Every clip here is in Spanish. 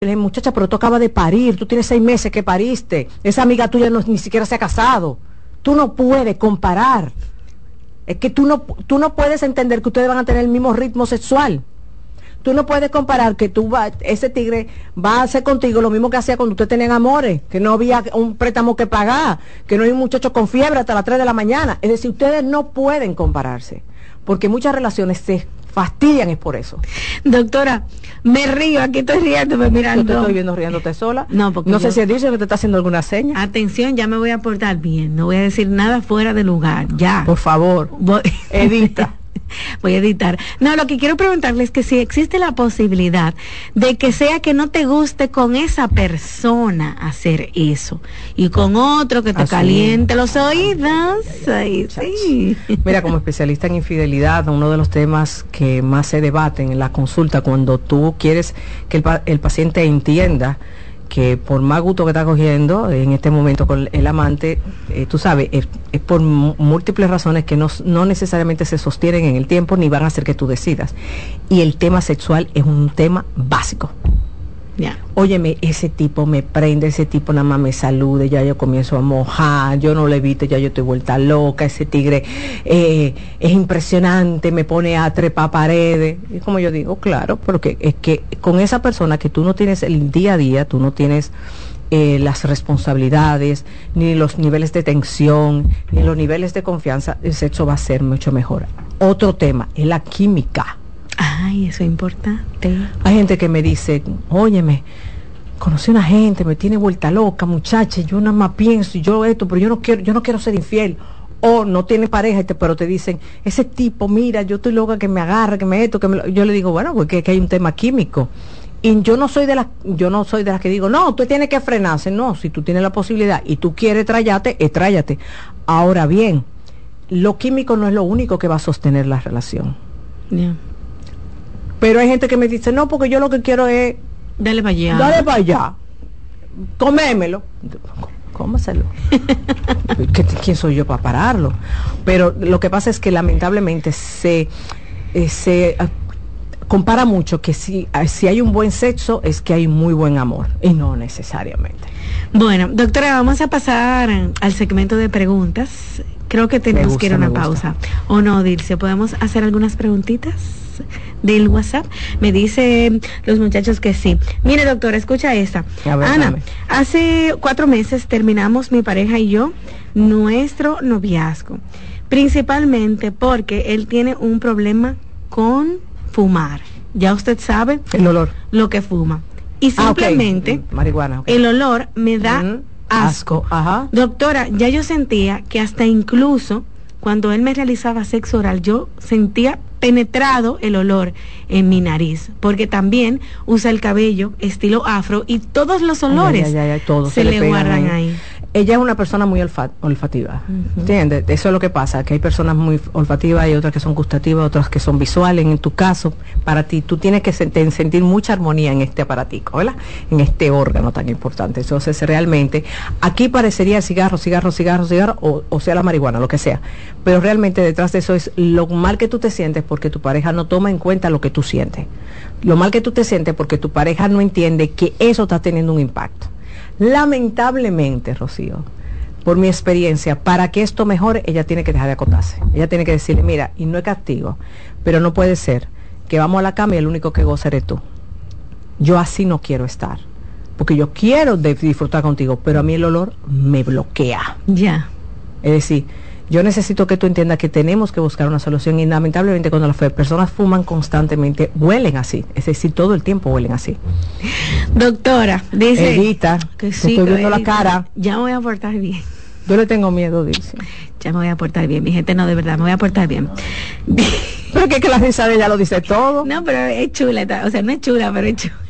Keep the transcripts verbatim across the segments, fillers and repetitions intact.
muchacha, pero tú acabas de parir, tú tienes seis meses que pariste, esa amiga tuya no, ni siquiera se ha casado. Tú no puedes comparar. Es que tú no, tú no puedes entender que ustedes van a tener el mismo ritmo sexual. Tú no puedes comparar que tú va, ese tigre va a hacer contigo lo mismo que hacía cuando ustedes tenían amores, que no había un préstamo que pagar, que no hay un muchacho con fiebre hasta las tres de la mañana. Es decir, ustedes no pueden compararse, porque muchas relaciones se fastidian es por eso. Doctora, me río, aquí estoy riéndome mirando. Yo te estoy viendo riéndote sola. No, porque no yo... sé si dice que te está haciendo alguna seña. Atención, ya me voy a portar bien, no voy a decir nada fuera de lugar, ya. Por favor, voy... edita. Voy a editar. No, lo que quiero preguntarle es que si existe la posibilidad de que sea que no te guste con esa persona hacer eso y con otro que te Así. caliente los oídos. Ay, sí. Mira, como especialista en infidelidad, uno de los temas que más se debaten en la consulta cuando tú quieres que el, el paciente entienda que por más gusto que está cogiendo en este momento con el amante, eh, tú sabes, es, es por múltiples razones que no, no necesariamente se sostienen en el tiempo ni van a hacer que tú decidas. Y el tema sexual es un tema básico. Yeah. Óyeme, ese tipo me prende, ese tipo nada más me salude, ya yo comienzo a mojar, yo no le evito, ya yo estoy vuelta loca, ese tigre eh, es impresionante, me pone a trepar paredes. Y como yo digo, claro, porque es que con esa persona que tú no tienes el día a día, tú no tienes eh, las responsabilidades, ni los niveles de tensión, ni los niveles de confianza, el sexo va a ser mucho mejor. Otro tema es la química. Ay, eso es importante. Hay gente que me dice, óyeme, conocí una gente, me tiene vuelta loca, muchacha, yo nada más pienso, y yo esto, pero yo no quiero, yo no quiero ser infiel. O no tiene pareja, pero te dicen, ese tipo, mira, yo estoy loca que me agarre, que me esto, que me lo... Yo le digo, bueno, porque que hay un tema químico. Y yo no soy de las, yo no soy de las que digo, no, tú tienes que frenarse. No, si tú tienes la posibilidad y tú quieres tráyate, tráyate. Ahora bien, lo químico no es lo único que va a sostener la relación. Yeah. Pero hay gente que me dice, no, porque yo lo que quiero es... Dale para allá. Dale para allá. Comémelo. Cómaselo. ¿Quién soy yo para pararlo? Pero lo que pasa es que lamentablemente se... Eh, se uh, compara mucho que si, uh, si hay un buen sexo es que hay muy buen amor. Y no necesariamente. Bueno, doctora, vamos a pasar al segmento de preguntas. Creo que tenemos gusta, que ir a una pausa. ¿O no, Dilce? ¿Podemos hacer algunas preguntitas del WhatsApp? Me dicen los muchachos que sí. Mire, doctora, escucha esta. A ver, Ana, dame. Hace cuatro meses terminamos mi pareja y yo nuestro noviazgo. Principalmente porque él tiene un problema con fumar. Ya usted sabe el olor, lo que fuma. Y simplemente ah, okay. marihuana, okay. El olor me da mm, asco. asco. Ajá. Doctora, ya yo sentía que hasta incluso cuando él me realizaba sexo oral, yo sentía penetrado el olor en mi nariz, porque también usa el cabello estilo afro y todos los olores ay, ay, ay, ay, todos se, se le, le guardan ahí. ahí. Ella es una persona muy olfa olfativa, uh-huh. ¿Entiendes? Eso es lo que pasa, que hay personas muy olfativas y otras que son gustativas, otras que son visuales. En tu caso, para ti, tú tienes que sen sentir mucha armonía en este aparatico, ¿verdad? En este órgano tan importante. Entonces, realmente, aquí parecería el cigarro, cigarro, cigarro, cigarro, o, o sea la marihuana, lo que sea. Pero realmente detrás de eso es lo mal que tú te sientes porque tu pareja no toma en cuenta lo que tú sientes. Lo mal que tú te sientes porque tu pareja no entiende que eso está teniendo un impacto. Lamentablemente, Rocío, por mi experiencia, para que esto mejore, ella tiene que dejar de acotarse. Ella tiene que decirle, mira, y no es castigo, pero no puede ser que vamos a la cama y el único que goza eres tú. Yo así no quiero estar, porque yo quiero de disfrutar contigo, pero a mí el olor me bloquea. Ya. Yeah. Es decir, yo necesito que tú entiendas que tenemos que buscar una solución y lamentablemente cuando las personas fuman constantemente, huelen así. Es decir, todo el tiempo huelen así. Doctora, dice... Edita, que sí, estoy viendo Edita, la cara. Ya me voy a portar bien. Yo le tengo miedo, dice. Ya me voy a portar bien, mi gente, no, de verdad, me voy a portar bien. Pero que, que la risa de ella lo dice todo. No, pero es chula, o sea, no es chula, pero es chula.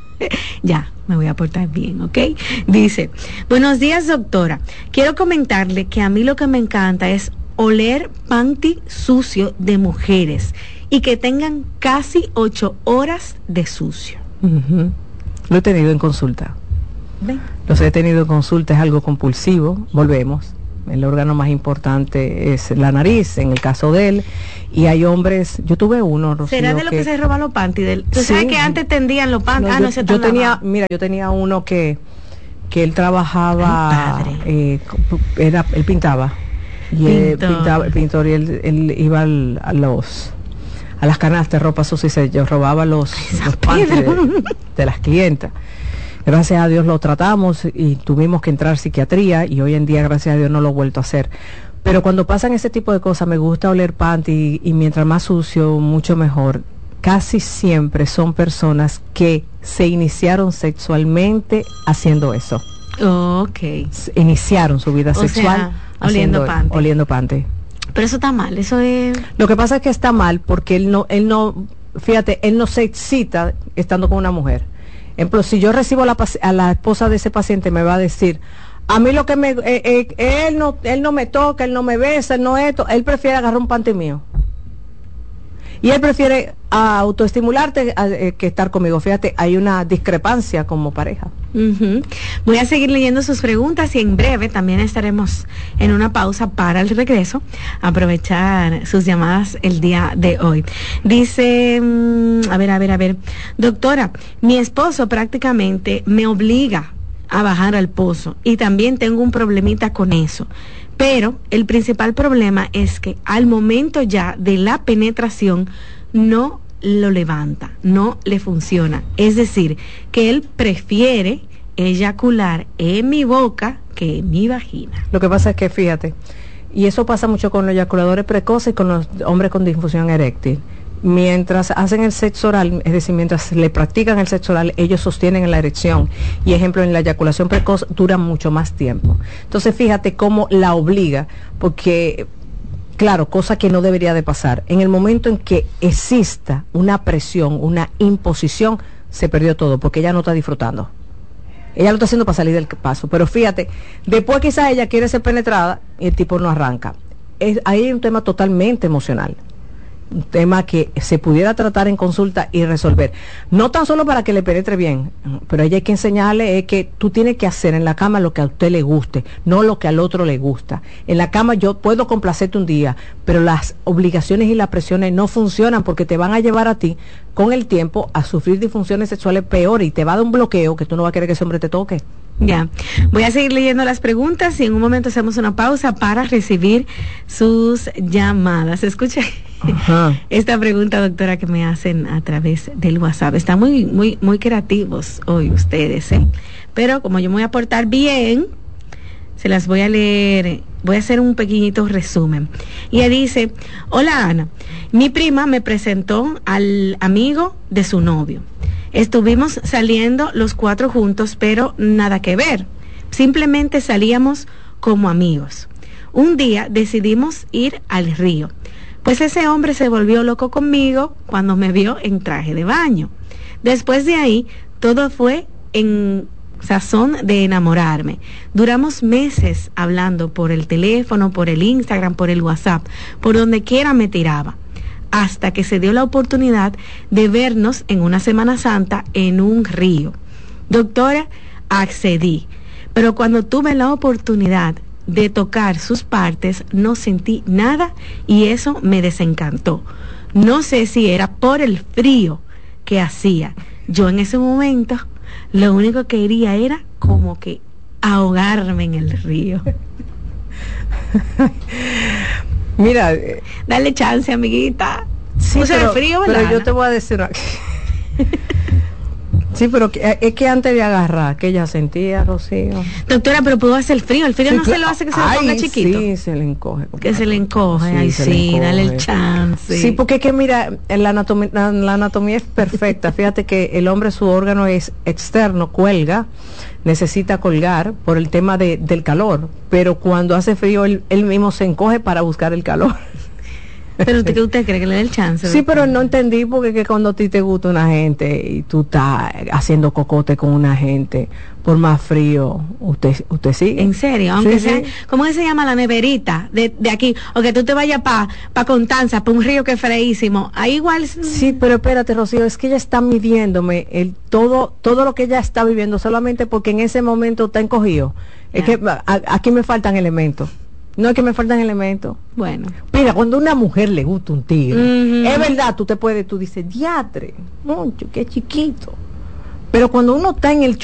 Ya, me voy a portar bien, ¿ok? Dice, buenos días, doctora. Quiero comentarle que a mí lo que me encanta es oler panty sucio de mujeres y que tengan casi ocho horas de sucio. Uh-huh. Lo he tenido en consulta. ¿Ven? Los he tenido en consulta, es algo compulsivo, volvemos. el órgano más importante es la nariz, en el caso de él, y hay hombres, yo tuve uno, Rocío, ¿será de lo que, que se roban los panties? Del, ¿Tú sí, sabes que antes tendían los panties? No, ah, yo, no, se yo tenía, mira, yo tenía uno que, que él trabajaba, eh, era, él pintaba, y él pintaba, pintor, y él, él iba al, a los... a las canastas de ropa sucia y se yo robaba los, los panties de, de las clientas. Gracias a Dios lo tratamos y tuvimos que entrar a psiquiatría y hoy en día gracias a Dios no lo he vuelto a hacer. Pero cuando pasan ese tipo de cosas me gusta oler panty y, y mientras más sucio mucho mejor. Casi siempre son personas que se iniciaron sexualmente haciendo eso. Oh, ok. Iniciaron su vida o sexual sea, oliendo panty. Oliendo panty. Pero eso está mal, eso es... Lo que pasa es que está mal porque él no, él no, fíjate, él no se excita estando con una mujer. Ejemplo, si yo recibo a la, a la esposa de ese paciente, me va a decir, a mí lo que me, eh, eh, él no, él no me toca, él no me besa, él no esto, él prefiere agarrar un panty mío. Y él prefiere a autoestimularte a, eh, que estar conmigo. Fíjate, hay una discrepancia como pareja. Uh-huh. Voy a seguir leyendo sus preguntas y en breve también estaremos en una pausa para el regreso. Aprovechar sus llamadas el día de hoy. Dice, um, a ver, a ver, a ver. Doctora, mi esposo prácticamente me obliga a bajar al pozo y también tengo un problemita con eso. Pero el principal problema es que al momento ya de la penetración no lo levanta, no le funciona. Es decir, que él prefiere eyacular en mi boca que en mi vagina. Lo que pasa es que, fíjate, y eso pasa mucho con los eyaculadores precoces y con los hombres con disfunción eréctil. Mientras hacen el sexo oral, es decir, mientras le practican el sexo oral, ellos sostienen la erección. Y ejemplo, en la eyaculación precoz dura mucho más tiempo. Entonces, fíjate cómo la obliga, porque, claro, cosa que no debería de pasar. En el momento en que exista una presión, una imposición, se perdió todo, porque ella no está disfrutando. Ella lo está haciendo para salir del paso. Pero fíjate, después quizá ella quiere ser penetrada y el tipo no arranca. Es, ahí hay un tema totalmente emocional. Un tema que se pudiera tratar en consulta y resolver, no tan solo para que le penetre bien, pero ella hay que enseñarle es que tú tienes que hacer en la cama lo que a usted le guste, no lo que al otro le gusta. En la cama yo puedo complacerte un día, pero las obligaciones y las presiones no funcionan porque te van a llevar a ti con el tiempo a sufrir disfunciones sexuales peores y te va a dar un bloqueo que tú no vas a querer que ese hombre te toque. Ya, voy a seguir leyendo las preguntas y en un momento hacemos una pausa para recibir sus llamadas. Escucha esta pregunta, doctora, que me hacen a través del WhatsApp. Están muy, muy, muy creativos hoy ustedes, ¿eh? Pero como yo me voy a portar bien, se las voy a leer. Voy a hacer un pequeñito resumen. Y ella dice, hola Ana, mi prima me presentó al amigo de su novio. Estuvimos saliendo los cuatro juntos, pero nada que ver. Simplemente salíamos como amigos. Un día decidimos ir al río. Pues ese hombre se volvió loco conmigo cuando me vio en traje de baño. Después de ahí, todo fue en sazón de enamorarme. Duramos meses hablando por el teléfono, por el Instagram, por el WhatsApp, por donde quiera me tiraba. Hasta que se dio la oportunidad de vernos en una Semana Santa en un río. Doctora, accedí, pero cuando tuve la oportunidad de tocar sus partes no sentí nada y eso me desencantó. No sé si era por el frío que hacía. Yo en ese momento lo único que quería era como que ahogarme en el río. Mira, dale chance, amiguita. Sí, o sea, pero, el frío, pero ¿verdad? yo te voy a decir una... Sí, pero que, es que antes de agarrar, que ella sentía, Rocío. Doctora, pero pudo hacer el frío. El frío sí, no se lo hace que se ay, lo ponga chiquito. Sí, se le encoge. Que se le encoge, sí, ay, sí, le encoge. Dale el chance. Sí, porque es que mira, la anatomía, la, la anatomía es perfecta. Fíjate que el hombre, su órgano es externo, cuelga, necesita colgar por el tema de, del calor. Pero cuando hace frío, él, él mismo se encoge para buscar el calor. Pero usted, ¿qué usted cree que le dé el chance? Sí, pero no entendí porque que cuando a ti te gusta una gente y tú estás haciendo cocote con una gente, por más frío, usted usted sigue. ¿En serio? Aunque sí, sea, sí. ¿cómo se llama la neverita de, de aquí? O que tú te vayas para pa Constanza, para un río que es freísimo. Ahí igual... Sí, pero espérate, Rocío, es que ella está midiéndome el todo todo lo que ella está viviendo solamente porque en ese momento está encogido. Ya. Es que a, aquí me faltan elementos. No es que me faltan elementos. Bueno. Mira, cuando a una mujer le gusta un tigre, Uh-huh. es verdad, tú te puedes, tú dices, diatre, mucho, qué chiquito. Pero cuando uno está en el